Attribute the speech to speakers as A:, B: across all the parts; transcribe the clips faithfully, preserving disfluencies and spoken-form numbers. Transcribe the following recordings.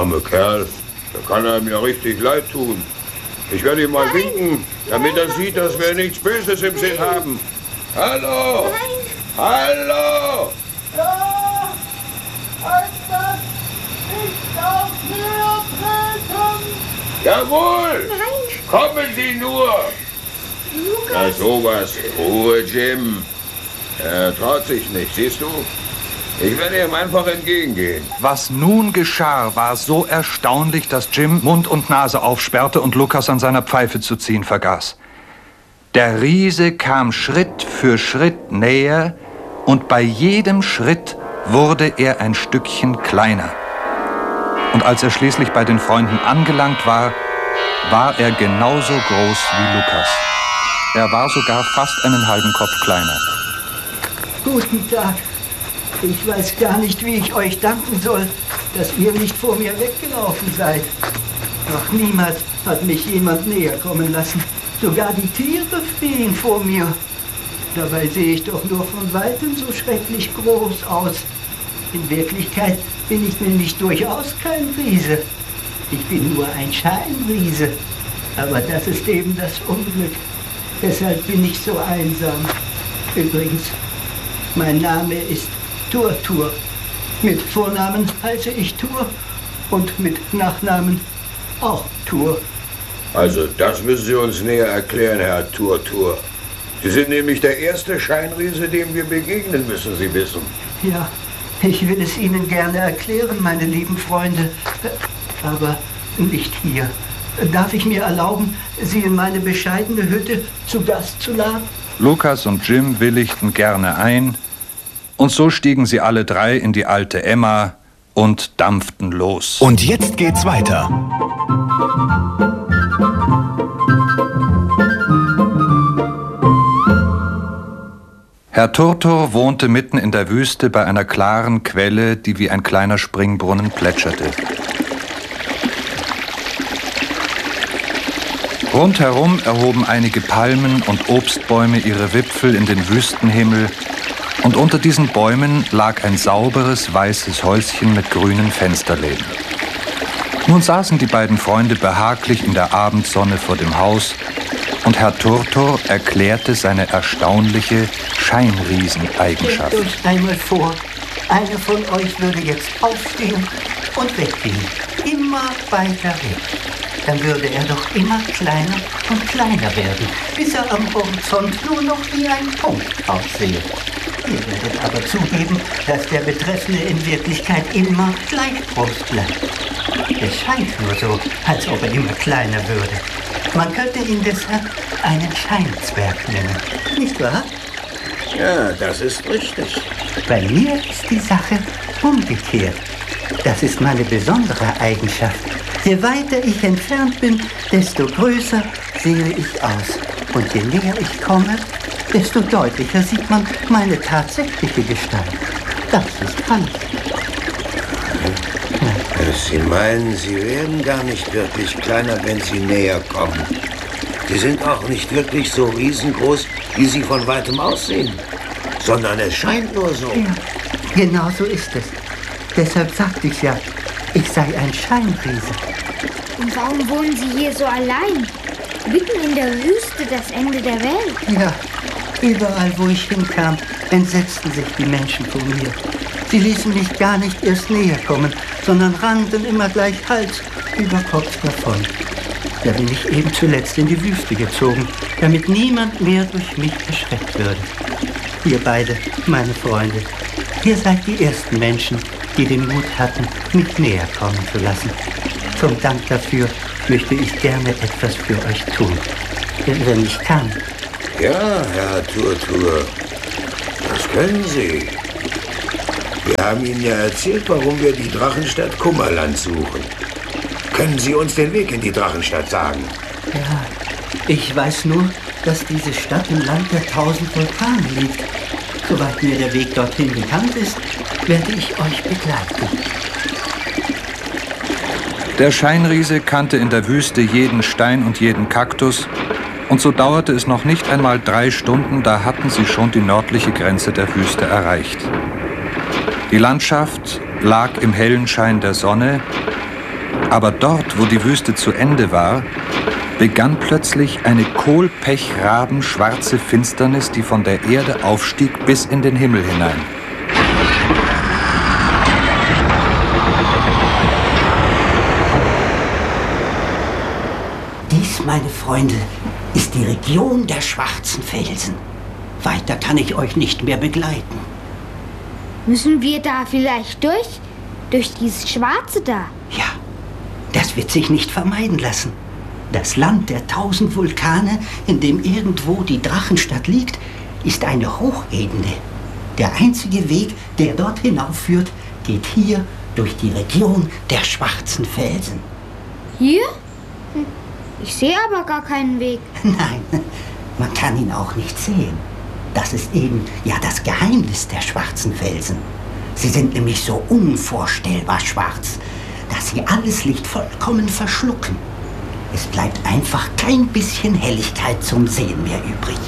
A: arme Kerl. Da kann er mir richtig leid tun. Ich werde ihm mal Nein. winken, damit er sieht, dass wir nichts Böses im Sinn haben. Hallo!
B: Nein.
A: Hallo!
C: Ja, etwas nicht auf mir treten!
A: Jawohl!
B: Nein!
A: Kommen Sie nur!
B: Lukas!
A: Na sowas. Ruhe, Jim. Er traut sich nicht, siehst du? Ich werde ihm einfach entgegengehen.
D: Was nun geschah, war so erstaunlich, dass Jim Mund und Nase aufsperrte und Lukas an seiner Pfeife zu ziehen vergaß. Der Riese kam Schritt für Schritt näher und bei jedem Schritt wurde er ein Stückchen kleiner. Und als er schließlich bei den Freunden angelangt war, war er genauso groß wie Lukas. Er war sogar fast einen halben Kopf kleiner.
C: Guten Tag. Ich weiß gar nicht, wie ich euch danken soll, dass ihr nicht vor mir weggelaufen seid. Noch niemals hat mich jemand näher kommen lassen. Sogar die Tiere fliehen vor mir. Dabei sehe ich doch nur von Weitem so schrecklich groß aus. In Wirklichkeit bin ich nämlich durchaus kein Riese. Ich bin nur ein Scheinriese. Aber das ist eben das Unglück. Deshalb bin ich so einsam. Übrigens, mein Name ist Turtur. Mit Vornamen heiße ich Tur und mit Nachnamen auch Tur.
A: Also, das müssen Sie uns näher erklären, Herr Turtur. Sie sind nämlich der erste Scheinriese, dem wir begegnen, müssen Sie wissen.
C: Ja, ich will es Ihnen gerne erklären, meine lieben Freunde. Aber nicht hier. Darf ich mir erlauben, Sie in meine bescheidene Hütte zu Gast zu laden?
D: Lukas und Jim willigten gerne ein, und so stiegen sie alle drei in die alte Emma und dampften los.
E: Und jetzt geht's weiter.
D: Herr Turtur wohnte mitten in der Wüste bei einer klaren Quelle, die wie ein kleiner Springbrunnen plätscherte. Rundherum erhoben einige Palmen und Obstbäume ihre Wipfel in den Wüstenhimmel, und unter diesen Bäumen lag ein sauberes, weißes Häuschen mit grünen Fensterläden. Nun saßen die beiden Freunde behaglich in der Abendsonne vor dem Haus, und Herr Turtur erklärte seine erstaunliche Scheinrieseneigenschaft.
C: Stellt euch einmal vor, einer von euch würde jetzt aufstehen und weggehen. Immer weiter weg. Dann würde er doch immer kleiner und kleiner werden, bis er am Horizont nur noch wie ein Punkt aussehe. Ihr werdet aber zugeben, dass der Betreffende in Wirklichkeit immer gleich groß bleibt. Es scheint nur so, als ob er immer kleiner würde. Man könnte ihn deshalb einen Scheinzwerg nennen, nicht wahr?
A: Ja, das ist richtig.
C: Bei mir ist die Sache umgekehrt. Das ist meine besondere Eigenschaft. Je weiter ich entfernt bin, desto größer sehe ich aus. Und je näher ich komme, desto deutlicher sieht man meine tatsächliche Gestalt. Das ist alles.
F: Sie meinen, Sie werden gar nicht wirklich kleiner, wenn Sie näher kommen. Sie sind auch nicht wirklich so riesengroß, wie Sie von weitem aussehen. Sondern es scheint nur so.
C: Ja, genau so ist es. Deshalb sagte ich ja, ich sei ein Scheinriese.
B: Und warum wohnen Sie hier so allein? Mitten in der Wüste, das Ende der Welt.
C: Ja, überall, wo ich hinkam, entsetzten sich die Menschen vor mir. Sie ließen mich gar nicht erst näher kommen, sondern rannten immer gleich Hals über Kopf davon. Da bin ich eben zuletzt in die Wüste gezogen, damit niemand mehr durch mich erschreckt würde. Ihr beide, meine Freunde, ihr seid die ersten Menschen, die den Mut hatten, mich näher kommen zu lassen. Zum Dank dafür möchte ich gerne etwas für euch tun, wenn ich kann.
F: Ja, Herr Turtur, das können Sie. Wir haben Ihnen ja erzählt, warum wir die Drachenstadt Kummerland suchen. Können Sie uns den Weg in die Drachenstadt sagen?
C: Ja, ich weiß nur, dass diese Stadt im Land der tausend Vulkane liegt. Soweit mir der Weg dorthin bekannt ist, werde ich euch begleiten.
D: Der Scheinriese kannte in der Wüste jeden Stein und jeden Kaktus, und so dauerte es noch nicht einmal drei Stunden, da hatten sie schon die nördliche Grenze der Wüste erreicht. Die Landschaft lag im hellen Schein der Sonne, Aber dort, wo die Wüste zu Ende war, begann plötzlich eine kohlpechrabenschwarze Finsternis, die von der Erde aufstieg bis in den Himmel hinein.
C: Dies, meine Freunde, ist die Region der schwarzen Felsen. Weiter kann ich euch nicht mehr begleiten.
B: Müssen wir da vielleicht durch? Durch dieses Schwarze da?
C: Ja, das wird sich nicht vermeiden lassen. Das Land der tausend Vulkane, in dem irgendwo die Drachenstadt liegt, ist eine Hochebene. Der einzige Weg, der dort hinaufführt, geht hier durch die Region der schwarzen Felsen.
B: Hier? Hm. Ich sehe aber gar keinen Weg.
C: Nein, man kann ihn auch nicht sehen. Das ist eben ja das Geheimnis der schwarzen Felsen. Sie sind nämlich so unvorstellbar schwarz, dass sie alles Licht vollkommen verschlucken. Es bleibt einfach kein bisschen Helligkeit zum Sehen mehr übrig.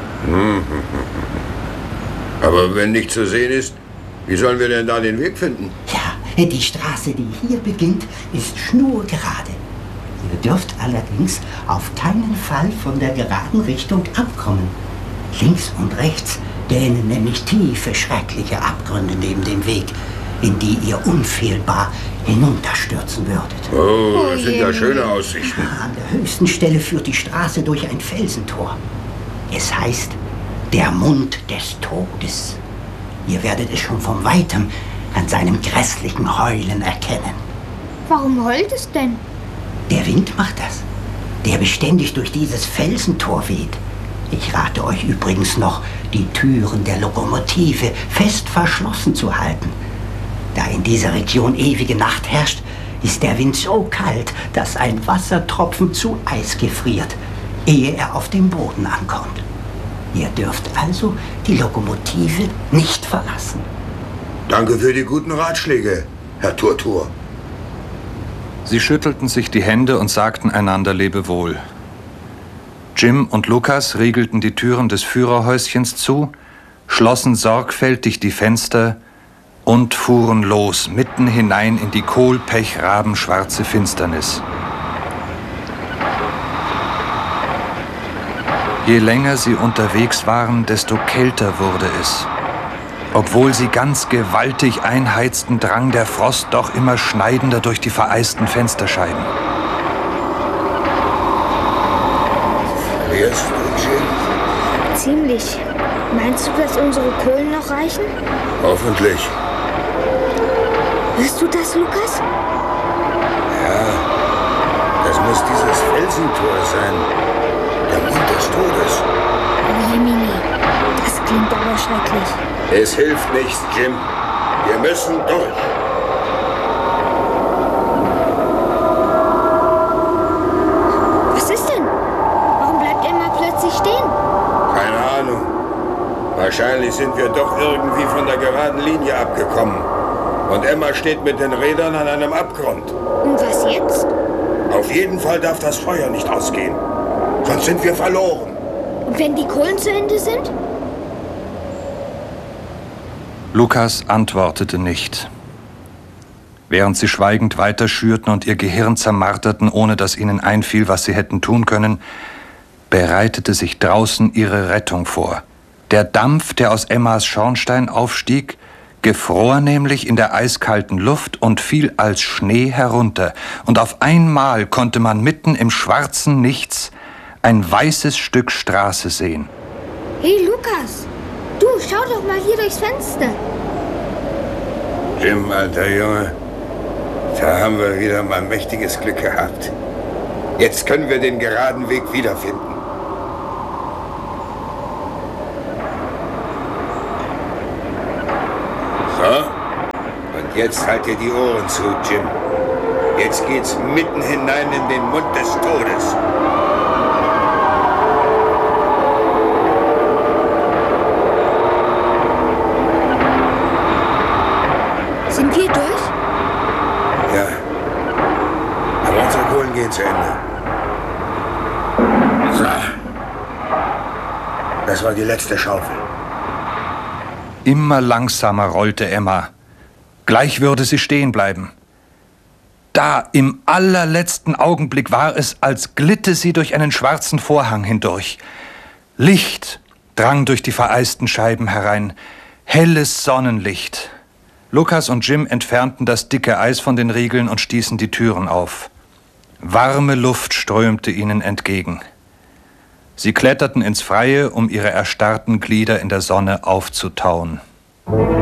A: Aber wenn nichts zu sehen ist, wie sollen wir denn da den Weg finden?
C: Ja, die Straße, die hier beginnt, ist schnurgerade. Ihr dürft allerdings auf keinen Fall von der geraden Richtung abkommen. Links und rechts dehnen nämlich tiefe, schreckliche Abgründe neben dem Weg, in die ihr unfehlbar hinunterstürzen würdet.
A: Oh, das sind ja schöne Aussichten.
C: An der höchsten Stelle führt die Straße durch ein Felsentor. Es heißt der Mund des Todes. Ihr werdet es schon von Weitem an seinem grässlichen Heulen erkennen.
B: Warum heult es denn?
C: Der Wind macht das, der beständig durch dieses Felsentor weht. Ich rate euch übrigens noch, die Türen der Lokomotive fest verschlossen zu halten. Da in dieser Region ewige Nacht herrscht, ist der Wind so kalt, dass ein Wassertropfen zu Eis gefriert, ehe er auf dem Boden ankommt. Ihr dürft also die Lokomotive nicht verlassen.
A: Danke für die guten Ratschläge, Herr Turtur.
D: Sie schüttelten sich die Hände und sagten einander Lebewohl. Jim und Lukas riegelten die Türen des Führerhäuschens zu, schlossen sorgfältig die Fenster und fuhren los, mitten hinein in die kohlpechrabenschwarze Finsternis. Je länger sie unterwegs waren, desto kälter wurde es. Obwohl sie ganz gewaltig einheizten, drang der Frost doch immer schneidender durch die vereisten Fensterscheiben.
F: Frierst du, Jim?
B: Ziemlich. Meinst du, dass unsere Kohlen noch reichen?
A: Hoffentlich.
B: Hörst du das, Lukas?
F: Ja, das muss dieses Felsentor sein. Der Mund des Todes.
B: Oh, Jemini, das klingt aber schrecklich.
A: Es hilft nichts, Jim. Wir müssen durch.
B: Was ist denn? Warum bleibt Emma plötzlich stehen?
A: Keine Ahnung. Wahrscheinlich sind wir doch irgendwie von der geraden Linie abgekommen. Und Emma steht mit den Rädern an einem Abgrund.
B: Und was jetzt?
A: Auf jeden Fall darf das Feuer nicht ausgehen. Sonst sind wir verloren.
B: Und wenn die Kohlen zu Ende sind?
D: Lukas antwortete nicht. Während sie schweigend weiterschürten und ihr Gehirn zermarterten, ohne dass ihnen einfiel, was sie hätten tun können, bereitete sich draußen ihre Rettung vor. Der Dampf, der aus Emmas Schornstein aufstieg, gefror nämlich in der eiskalten Luft und fiel als Schnee herunter. Und auf einmal konnte man mitten im schwarzen Nichts ein weißes Stück Straße sehen.
B: Hey, Lukas! Du, schau doch mal hier durchs Fenster.
A: Jim, alter Junge, da haben wir wieder mal mächtiges Glück gehabt. Jetzt können wir den geraden Weg wiederfinden. So, und jetzt halt dir die Ohren zu, Jim. Jetzt geht's mitten hinein in den Mund des Todes.
B: Sind wir durch?
A: Ja, aber unsere Kohlen gehen zu Ende. So, das war die letzte Schaufel.
D: Immer langsamer rollte Emma. Gleich würde sie stehen bleiben. da, im allerletzten Augenblick, war es, als glitte sie durch einen schwarzen Vorhang hindurch. Licht drang durch die vereisten Scheiben herein, helles Sonnenlicht. Lukas und Jim entfernten das dicke Eis von den Riegeln und stießen die Türen auf. Warme Luft strömte ihnen entgegen. Sie kletterten ins Freie, um ihre erstarrten Glieder in der Sonne aufzutauen.